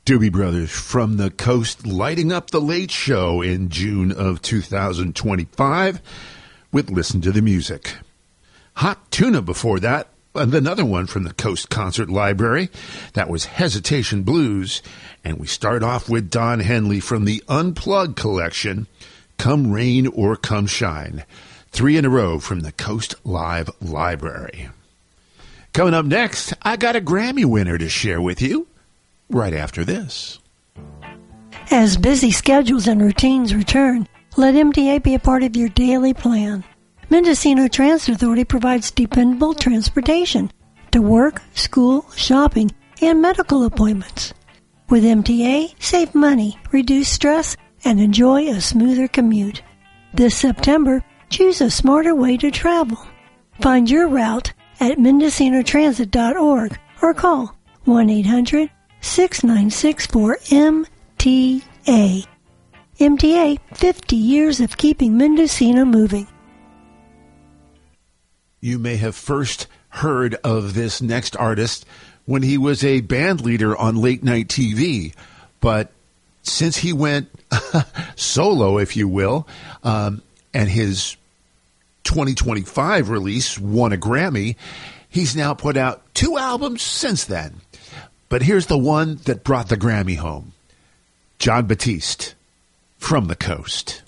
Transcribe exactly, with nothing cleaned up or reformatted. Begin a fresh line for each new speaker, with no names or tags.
Doobie Brothers from the Coast, lighting up the Late Show in June of two thousand twenty-five with Listen to the Music. Hot Tuna before that, and another one from the Coast Concert Library. That was Hesitation Blues. And we start off with Don Henley from the Unplugged collection, Come Rain or Come Shine. Three in a row from the Coast Live Library. Coming up next, I got a Grammy winner to share with you right after this.
As busy schedules and routines return, let M T A be a part of your daily plan. Mendocino Transit Authority provides dependable transportation to work, school, shopping, and medical appointments. With M T A, save money, reduce stress, and enjoy a smoother commute. This September, choose a smarter way to travel. Find your route at mendocino transit dot org or call one eight hundred six nine six four M T A. M T A, fifty years of keeping Mendocino moving.
You may have first heard of this next artist when he was a band leader on late night T V, but since he went solo, if you will, um, and his twenty twenty-five release won a Grammy, he's now put out two albums since then. But here's the one that brought the Grammy home. Jon Batiste, From the Coast.